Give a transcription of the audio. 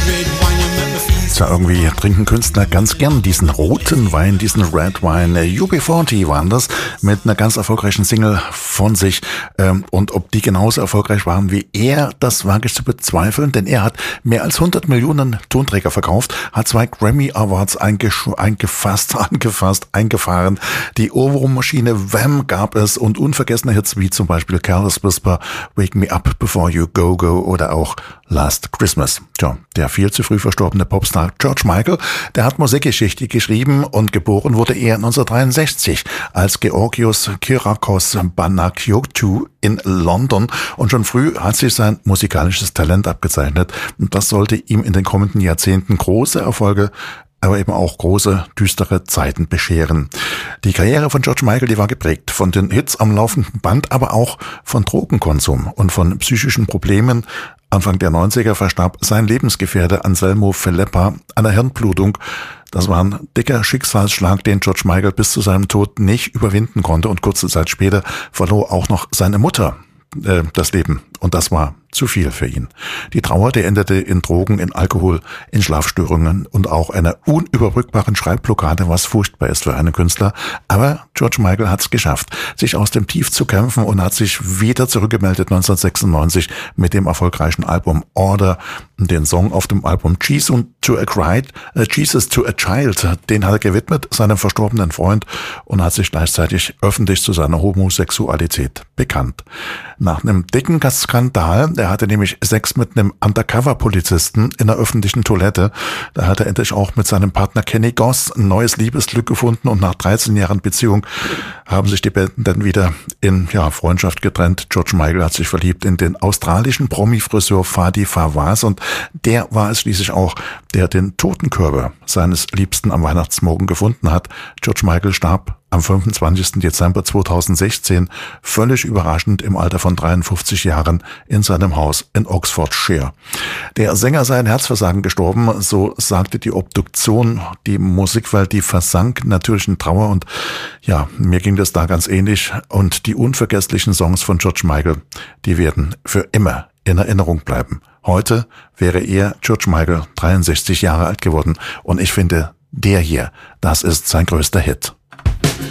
Tja, irgendwie trinken Künstler ganz gern diesen roten Wein, diesen Red Wine. UB40 waren das, mit einer ganz erfolgreichen Single von sich. Und ob die genauso erfolgreich waren wie er, das wage ich zu bezweifeln, denn er hat mehr als 100 Millionen Tonträger verkauft, hat 2 Grammy Awards eingefahren. Die Ohrwurmmaschine Wham gab es und unvergessene Hits wie zum Beispiel Careless Whisper, Wake Me Up Before You Go Go oder auch Last Christmas. Tja, der viel zu früh verstorbene Popstar George Michael, der hat Musikgeschichte geschrieben und geboren wurde er 1963 als Georgios Kyriakos Banakiotou in London und schon früh hat sich sein musikalisches Talent abgezeichnet und das sollte ihm in den kommenden Jahrzehnten große Erfolge, aber eben auch große, düstere Zeiten bescheren. Die Karriere von George Michael, die war geprägt von den Hits am laufenden Band, aber auch von Drogenkonsum und von psychischen Problemen. Anfang der 90er verstarb sein Lebensgefährte Anselmo Feleppa an einer Hirnblutung. Das war ein dicker Schicksalsschlag, den George Michael bis zu seinem Tod nicht überwinden konnte und kurze Zeit später verlor auch noch seine Mutter das Leben und das war zu viel für ihn. Die Trauer, die endete in Drogen, in Alkohol, in Schlafstörungen und auch einer unüberbrückbaren Schreibblockade, was furchtbar ist für einen Künstler. Aber George Michael hat es geschafft, sich aus dem Tief zu kämpfen und hat sich wieder zurückgemeldet 1996 mit dem erfolgreichen Album Order. Den Song auf dem Album Jesus to a Child, den hat er gewidmet seinem verstorbenen Freund und hat sich gleichzeitig öffentlich zu seiner Homosexualität bekannt. Nach einem dicken Skandal, er hatte nämlich Sex mit einem Undercover-Polizisten in einer öffentlichen Toilette. Da hat er endlich auch mit seinem Partner Kenny Goss ein neues Liebesglück gefunden und nach 13 Jahren Beziehung haben sich die beiden dann wieder in Freundschaft getrennt. George Michael hat sich verliebt in den australischen Promi-Friseur Fadi Fawaz und der war es schließlich auch, der den Totenkörper seines Liebsten am Weihnachtsmorgen gefunden hat. George Michael starb am 25. Dezember 2016 völlig überraschend im Alter von 53 Jahren in seinem Haus in Oxfordshire. Der Sänger sei an Herzversagen gestorben, so sagte die Obduktion. Die Musikwelt, die versank natürlich in Trauer und mir ging das da ganz ähnlich. Und die unvergesslichen Songs von George Michael, die werden für immer in Erinnerung bleiben. Heute wäre er, George Michael, 63 Jahre alt geworden und ich finde, der hier, das ist sein größter Hit.